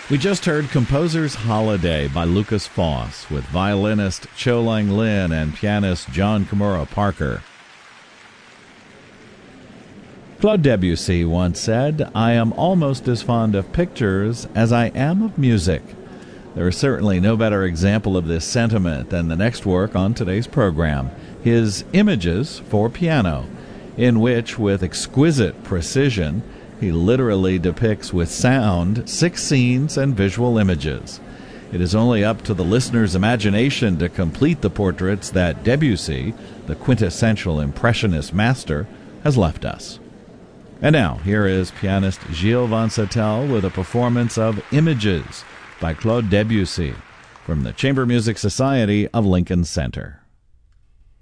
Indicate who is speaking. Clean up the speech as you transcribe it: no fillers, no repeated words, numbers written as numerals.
Speaker 1: We just heard Composer's Holiday by Lucas Foss with violinist Cho Lang Lin and pianist John Kimura Parker. Claude Debussy once said, "I am almost as fond of pictures as I am of music." There is certainly no better example of this sentiment than the next work on today's program, his Images for Piano, in which, with exquisite precision, he literally depicts with sound 6 scenes and visual images. It is only up to the listener's imagination to complete the portraits that Debussy, the quintessential Impressionist master, has left us. And now, here is pianist Gilles Vansatel with a performance of Images by Claude Debussy from the Chamber Music Society of Lincoln Center.